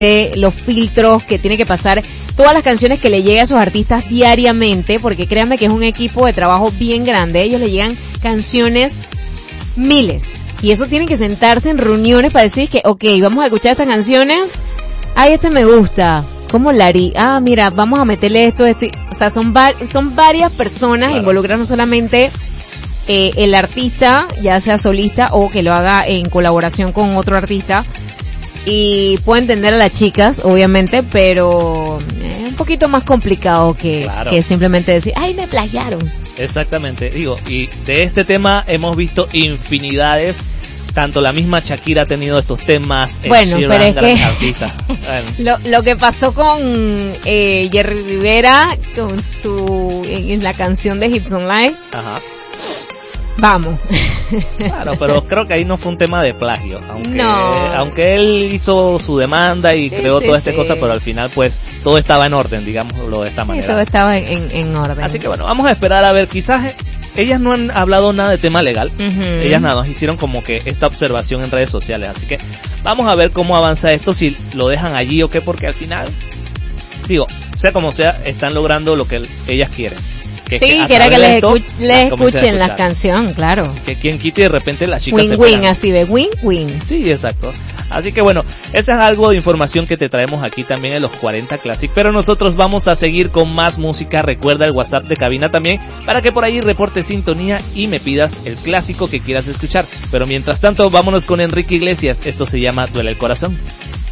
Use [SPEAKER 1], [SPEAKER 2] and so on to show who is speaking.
[SPEAKER 1] los filtros que tiene que pasar, todas las canciones que le llegan a esos artistas diariamente, porque créanme que es un equipo de trabajo bien grande. Ellos le llegan canciones miles, y eso tienen que sentarse en reuniones para decir que, okay, vamos a escuchar estas canciones, ay, este me gusta, ¿cómo la harí? Ah, mira, vamos a meterle esto, o sea, son varias personas involucradas, no solamente el artista, ya sea solista o que lo haga en colaboración con otro artista. Y puedo entender a las chicas, obviamente, pero es un poquito más complicado que simplemente decir, ay, me plagiaron.
[SPEAKER 2] Exactamente, digo, y de este tema hemos visto infinidades, tanto la misma Shakira ha tenido estos temas,
[SPEAKER 1] bueno,
[SPEAKER 2] Sheeran,
[SPEAKER 1] pero es
[SPEAKER 2] gran
[SPEAKER 1] que
[SPEAKER 2] artista. Bueno.
[SPEAKER 1] lo que pasó con Jerry Rivera con en la canción de Hips Online.
[SPEAKER 2] Ajá.
[SPEAKER 1] Vamos.
[SPEAKER 2] Claro, pero creo que ahí no fue un tema de plagio, aunque él hizo su demanda y creó toda esta cosa, pero al final pues todo estaba en orden, digámoslo de esta manera.
[SPEAKER 1] Todo estaba en orden.
[SPEAKER 2] Así que bueno, vamos a esperar a ver, quizás ellas no han hablado nada de tema legal, ellas nada más hicieron como que esta observación en redes sociales, así que vamos a ver cómo avanza esto, si lo dejan allí o qué, porque al final, digo, sea como sea, están logrando lo que ellas quieren. Que
[SPEAKER 1] era que les escuchen la canción, claro.
[SPEAKER 2] Así que quien quite, de repente las chicas
[SPEAKER 1] win, así de win.
[SPEAKER 2] Sí, exacto. Así que bueno, esa es algo de información que te traemos aquí también en los 40 Classic, pero nosotros vamos a seguir con más música. Recuerda el WhatsApp de cabina también, para que por ahí reportes sintonía y me pidas el clásico que quieras escuchar. Pero mientras tanto, vámonos con Enrique Iglesias. Esto se llama Duele el Corazón.